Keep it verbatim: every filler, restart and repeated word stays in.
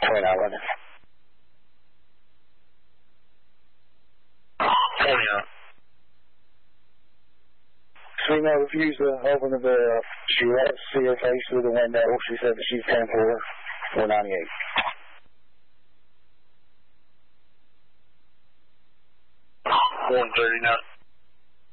twenty-nine London. twenty-nine. Female refused to open the door. She let us see her face through the window. She said that she's ten four, four ninety-eight. one thirty-nine.